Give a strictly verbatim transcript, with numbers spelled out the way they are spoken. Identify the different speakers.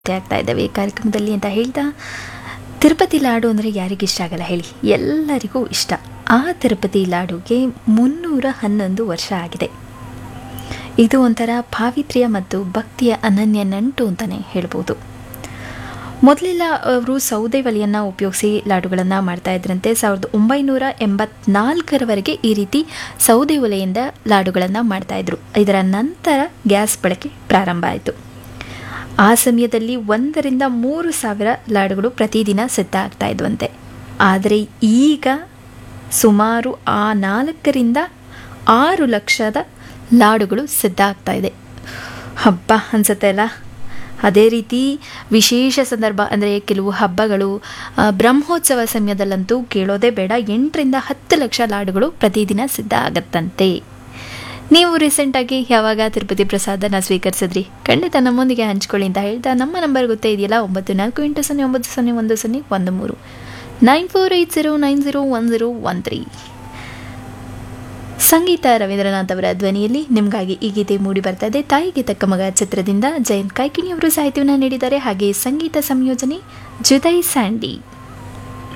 Speaker 1: ಆಗ್ತಾ ಇದ್ದಾವೆ ಕಾರ್ಯಕ್ರಮದಲ್ಲಿ ಅಂತ ಹೇಳ್ತಾ, ತಿರುಪತಿ ಲಾಡು ಅಂದರೆ ಯಾರಿಗಿಷ್ಟ ಆಗಲ್ಲ ಹೇಳಿ, ಎಲ್ಲರಿಗೂ ಇಷ್ಟ. ಆ ತಿರುಪತಿ ಲಾಡುಗೆ ಮುನ್ನೂರ ಹನ್ನೊಂದು ವರ್ಷ ಆಗಿದೆ. ಇದು ಒಂಥರ ಪಾವಿತ್ರ್ಯ ಮತ್ತು ಭಕ್ತಿಯ ಅನನ್ಯ ನಂಟು ಅಂತಲೇ ಹೇಳ್ಬೋದು. ಮೊದಲೆಲ್ಲ ಅವರು ಸೌದೆ ಒಲೆಯನ್ನು ಉಪಯೋಗಿಸಿ ಲಾಡುಗಳನ್ನು ಮಾಡ್ತಾ ಇದ್ರಂತೆ. ಸಾವಿರದ ಒಂಬೈನೂರ ಎಂಬತ್ನಾಲ್ಕರವರೆಗೆ ಈ ರೀತಿ ಸೌದೆ ಒಲೆಯಿಂದ ಲಾಡುಗಳನ್ನು ಮಾಡ್ತಾಯಿದ್ರು. ಇದರ ನಂತರ ಗ್ಯಾಸ್ ಬಳಕೆ ಪ್ರಾರಂಭ ಆಯಿತು. ಆ ಸಮಯದಲ್ಲಿ ಒಂದರಿಂದ ಮೂರು ಸಾವಿರ ಲಾಡುಗಳು ಪ್ರತಿದಿನ ಸಿದ್ಧ ಆಗ್ತಾ ಇದ್ವಂತೆ. ಆದರೆ ಈಗ ಸುಮಾರು ಆ ನಾಲ್ಕರಿಂದ ಆರು ಲಕ್ಷದ ಲಾಡುಗಳು ಸಿದ್ಧ ಆಗ್ತಾ ಇದೆ. ಹಬ್ಬ ಅನಿಸುತ್ತೆ ಅಲ್ಲ. ಅದೇ ರೀತಿ ವಿಶೇಷ ಸಂದರ್ಭ ಅಂದರೆ ಕೆಲವು ಹಬ್ಬಗಳು, ಬ್ರಹ್ಮೋತ್ಸವ ಸಮಯದಲ್ಲಂತೂ ಕೇಳೋದೇ ಬೇಡ, ಎಂಟರಿಂದ ಹತ್ತು ಲಕ್ಷ ಲಾಡುಗಳು ಪ್ರತಿದಿನ ಸಿದ್ಧ ಆಗತ್ತಂತೆ. ನೀವು ರೀಸೆಂಟಾಗಿ ಯಾವಾಗ ತಿರುಪತಿ ಪ್ರಸಾದನ ಸ್ವೀಕರಿಸಿದ್ರಿ? ಖಂಡಿತ ನಮ್ಮೊಂದಿಗೆ ಹಂಚ್ಕೊಳ್ಳಿ ಅಂತ ಹೇಳ್ತಾ, ನಮ್ಮ ನಂಬರ್ ಗೊತ್ತೇ ಇದೆಯಲ್ಲ, ಒಂಬತ್ತು ನಾಲ್ಕು ಎಂಟು ಸೊನ್ನೆ ಒಂಬತ್ತು ಸೊನ್ನೆ ಒಂದು ಸೊನ್ನೆ ಒಂದು ಮೂರು nine four eight zero nine zero one zero one three. ಸಂಗೀತ ರವೀಂದ್ರನಾಥ್ ಅವರ ಧ್ವನಿಯಲ್ಲಿ ನಿಮಗಾಗಿ ಈ ಗೀತೆ ಮೂಡಿ ಬರ್ತಾ ಇದೆ. ತಾಯಿಗೆ ತಕ್ಕ ಮಗ ಚಿತ್ರದಿಂದ ಜಯಂತ್ ಕಾಯ್ಕಿಣಿಯವರು ಸಾಹಿತ್ಯವನ್ನು ನೀಡಿದ್ದಾರೆ. ಹಾಗೆ ಸಂಗೀತ ಸಂಯೋಜನೆ ಜುದೈ ಸ್ಯಾಂಡಿ.